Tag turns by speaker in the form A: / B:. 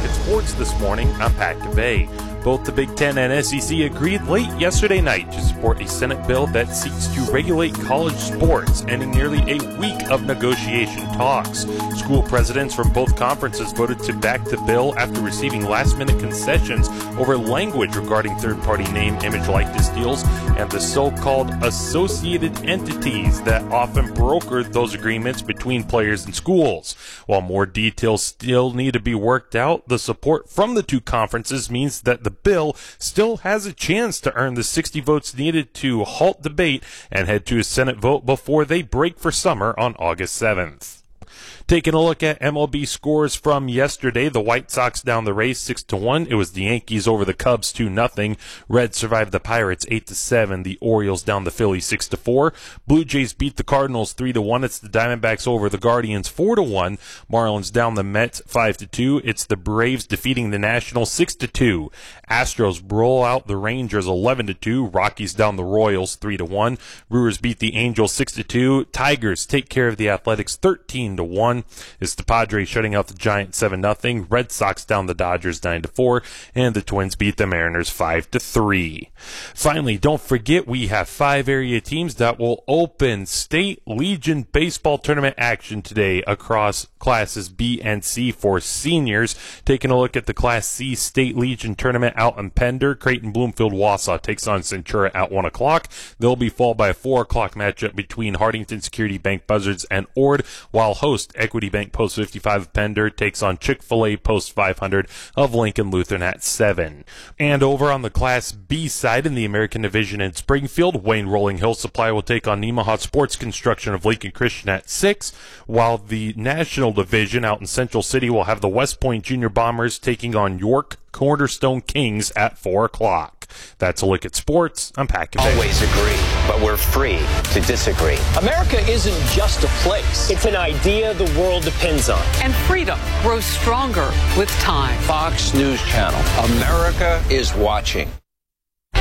A: at Sports this morning. I'm Pat Cavay. Both the Big Ten and SEC agreed late yesterday night to support a Senate bill that seeks to regulate college sports, ending nearly a week of negotiation talks. School presidents from both conferences voted to back the bill after receiving last-minute concessions over language regarding third-party name, image, likeness deals and the so-called associated entities that often brokered those agreements between players and schools. While more details still need to be worked out, the support from the two conferences means that the bill still has a chance to earn the 60 votes needed to halt debate and head to a Senate vote before they break for summer on August 7th. Taking a look at MLB scores from yesterday, the White Sox down the race 6-1. It was the Yankees over the Cubs 2-0. Reds survived the Pirates 8-7. The Orioles down the Phillies 6-4. Blue Jays beat the Cardinals 3-1. It's the Diamondbacks over the Guardians 4-1. Marlins down the Mets 5-2. It's the Braves defeating the Nationals 6-2. Astros roll out the Rangers 11-2. Rockies down the Royals 3-1. Brewers beat the Angels 6-2. Tigers take care of the Athletics 13-1. It's the Padres shutting out the Giants 7-0. Red Sox down the Dodgers 9-4, and the Twins beat the Mariners 5-3. Finally, don't forget we have 5 area teams that will open State Legion baseball tournament action today across classes B and C for seniors. Taking a look at the Class C State Legion tournament out in Pender, Creighton Bloomfield Wausau takes on Centura at 1 o'clock. They'll be followed by a 4 o'clock matchup between Hartington Security Bank Buzzards and Ord, while host Equity Bank Post 55 of Pender takes on Chick-fil-A Post 500 of Lincoln Lutheran at 7. And over on the Class B side in the American Division in Springfield, Wayne Rolling Hill Supply will take on Nemaha Sports Construction of Lincoln Christian at 6, while the National Division out in Central City will have the West Point Junior Bombers taking on York Cornerstone Kings at 4 o'clock. That's a look at sports. I'm Pat Cavay.
B: Always agree, but we're free to disagree.
C: America isn't just a place. It's an idea the world depends on.
D: And freedom grows stronger with time.
B: Fox News Channel. America is watching.